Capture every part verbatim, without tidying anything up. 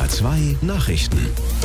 A zwei Nachrichten.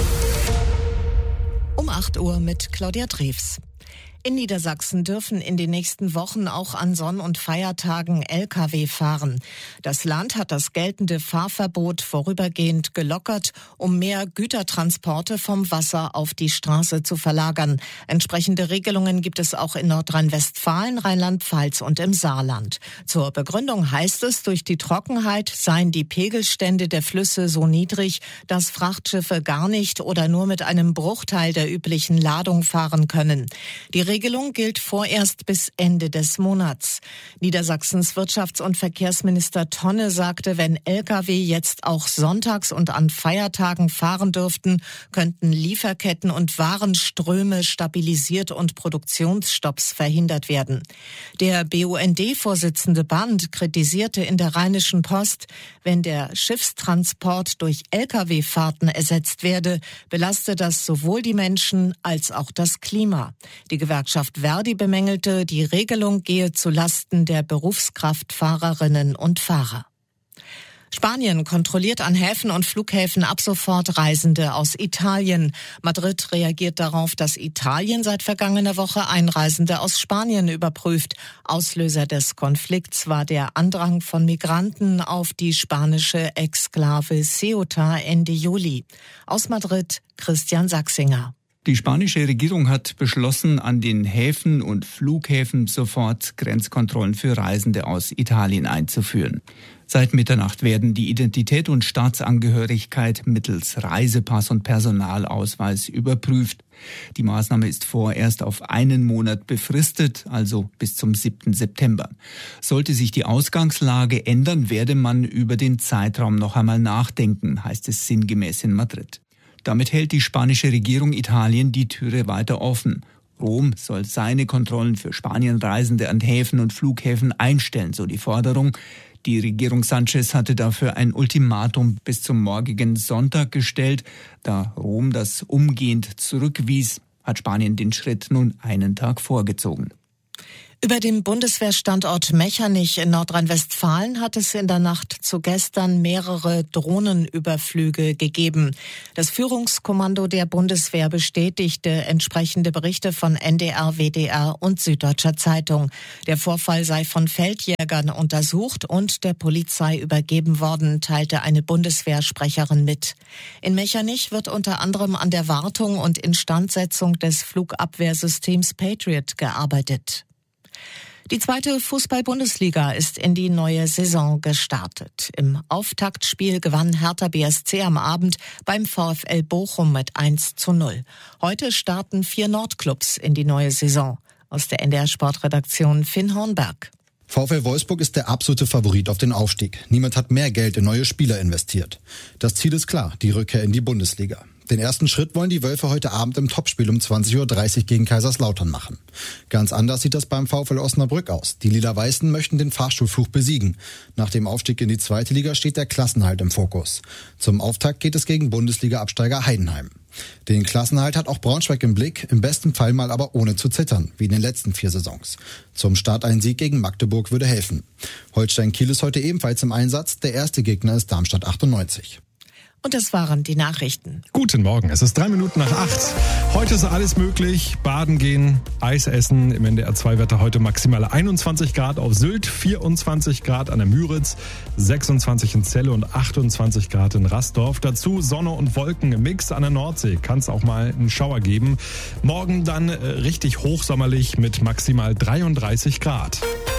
Um acht Uhr mit Claudia Drews. In Niedersachsen dürfen in den nächsten Wochen auch an Sonn- und Feiertagen L K W fahren. Das Land hat das geltende Fahrverbot vorübergehend gelockert, um mehr Gütertransporte vom Wasser auf die Straße zu verlagern. Entsprechende Regelungen gibt es auch in Nordrhein-Westfalen, Rheinland-Pfalz und im Saarland. Zur Begründung heißt es, durch die Trockenheit seien die Pegelstände der Flüsse so niedrig, dass Frachtschiffe gar nicht oder nur mit einem Bruchteil der üblichen Ladung fahren können. Die Regelung gilt vorerst bis Ende des Monats. Niedersachsens Wirtschafts- und Verkehrsminister Tonne sagte, wenn L K W jetzt auch sonntags und an Feiertagen fahren dürften, könnten Lieferketten und Warenströme stabilisiert und Produktionsstopps verhindert werden. Der B U N D-Vorsitzende Band kritisierte in der Rheinischen Post, wenn der Schiffstransport durch L K W-Fahrten ersetzt werde, belaste das sowohl die Menschen als auch das Klima. Die Gewerkschaft Verdi bemängelte, die Regelung gehe zu Lasten der Berufskraftfahrerinnen und Fahrer. Spanien kontrolliert an Häfen und Flughäfen ab sofort Reisende aus Italien. Madrid reagiert darauf, dass Italien seit vergangener Woche Einreisende aus Spanien überprüft. Auslöser des Konflikts war der Andrang von Migranten auf die spanische Exklave Ceuta Ende Juli. Aus Madrid Christian Sachsinger. Die spanische Regierung hat beschlossen, an den Häfen und Flughäfen sofort Grenzkontrollen für Reisende aus Italien einzuführen. Seit Mitternacht werden die Identität und Staatsangehörigkeit mittels Reisepass und Personalausweis überprüft. Die Maßnahme ist vorerst auf einen Monat befristet, also bis zum siebten September. Sollte sich die Ausgangslage ändern, werde man über den Zeitraum noch einmal nachdenken, heißt es sinngemäß in Madrid. Damit hält die spanische Regierung Italien die Türe weiter offen. Rom soll seine Kontrollen für Spanienreisende an Häfen und Flughäfen einstellen, so die Forderung. Die Regierung Sánchez hatte dafür ein Ultimatum bis zum morgigen Sonntag gestellt. Da Rom das umgehend zurückwies, hat Spanien den Schritt nun einen Tag vorgezogen. Über dem Bundeswehrstandort Mechernich in Nordrhein-Westfalen hat es in der Nacht zu gestern mehrere Drohnenüberflüge gegeben. Das Führungskommando der Bundeswehr bestätigte entsprechende Berichte von N D R, W D R und Süddeutscher Zeitung. Der Vorfall sei von Feldjägern untersucht und der Polizei übergeben worden, teilte eine Bundeswehrsprecherin mit. In Mechernich wird unter anderem an der Wartung und Instandsetzung des Flugabwehrsystems Patriot gearbeitet. Die zweite Fußball-Bundesliga ist in die neue Saison gestartet. Im Auftaktspiel gewann Hertha B S C am Abend beim VfL Bochum mit eins zu null. Heute starten vier Nordclubs in die neue Saison. Aus der N D R-Sportredaktion Finn Hornberg. VfL Wolfsburg ist der absolute Favorit auf den Aufstieg. Niemand hat mehr Geld in neue Spieler investiert. Das Ziel ist klar, die Rückkehr in die Bundesliga. Den ersten Schritt wollen die Wölfe heute Abend im Topspiel um zwanzig Uhr dreißig gegen Kaiserslautern machen. Ganz anders sieht das beim VfL Osnabrück aus. Die Lila-Weißen möchten den Fahrstuhlfluch besiegen. Nach dem Aufstieg in die zweite Liga steht der Klassenhalt im Fokus. Zum Auftakt geht es gegen Bundesliga-Absteiger Heidenheim. Den Klassenhalt hat auch Braunschweig im Blick, im besten Fall mal aber ohne zu zittern, wie in den letzten vier Saisons. Zum Start ein Sieg gegen Magdeburg würde helfen. Holstein Kiel ist heute ebenfalls im Einsatz, der erste Gegner ist Darmstadt achtundneunzig. Und das waren die Nachrichten. Guten Morgen, es ist drei Minuten nach acht. Heute ist alles möglich. Baden gehen, Eis essen. Im N D R zwei Wetter heute maximale einundzwanzig Grad auf Sylt, vierundzwanzig Grad an der Müritz, sechsundzwanzig in Celle und achtundzwanzig Grad in Rastorf. Dazu Sonne und Wolken im Mix an der Nordsee. Kann es auch mal einen Schauer geben. Morgen dann richtig hochsommerlich mit maximal dreiunddreißig Grad.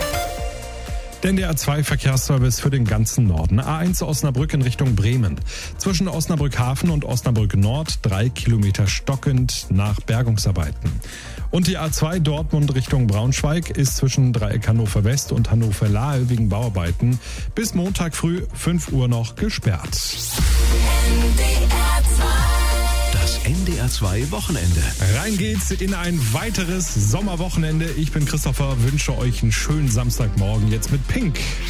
Der N D R zwei Verkehrsservice für den ganzen Norden. A eins Osnabrück in Richtung Bremen. Zwischen Osnabrück Hafen und Osnabrück Nord drei Kilometer stockend nach Bergungsarbeiten. Und die A zwei Dortmund Richtung Braunschweig ist zwischen Dreieck Hannover West und Hannover Lahe wegen Bauarbeiten bis Montag früh fünf Uhr noch gesperrt. Das N D R zwei Wochenende. Rein geht's in ein weiteres Sommerwochenende. Ich bin Christopher, wünsche euch einen schönen Samstagmorgen jetzt mit Pink.